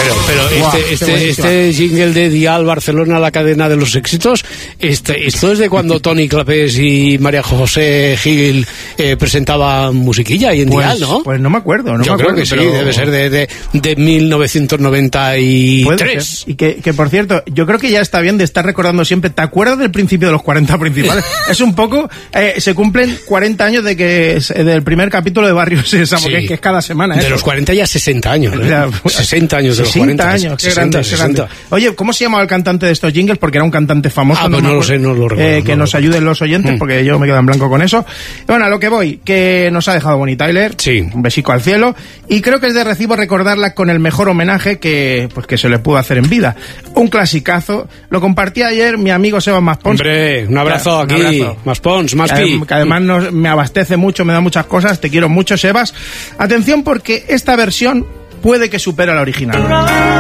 Pero este jingle de Dial Barcelona, la cadena de los éxitos, esto es de cuando Toni Clapés y María José Gil presentaban musiquilla y en Dial, ¿no? Pues no me acuerdo. Yo creo que sí, debe ser de 1993. Y que por cierto, yo creo que ya está bien de estar recordando siempre. ¿Te acuerdas del principio de los 40 principales? Es un poco, se cumplen 40 años del primer capítulo de Barrio Sésamo, sí, que es cada semana. De los 40 ya 60 años, ¿eh? 60 años de los 40. 60 años, qué grande. Oye, ¿cómo se llamaba el cantante de estos jingles? Porque era un cantante famoso. Pues no lo sé, no lo recuerdo. Que nos ayuden los oyentes, porque yo me quedo en blanco con eso. Bueno, a lo que voy, que nos ha dejado Bonnie Tyler. Sí. Un besico al cielo. Y creo que es de recibo recordarla con el mejor homenaje que se le pudo hacer en vida. Un clasicazo. Lo compartí ayer mi amigo Sebas Maspons. Hombre, un abrazo aquí. Maspons, Maspi. Que además me abastece mucho, me da muchas cosas. Te quiero mucho, Sebas. Atención, porque esta versión puede que supere a la original.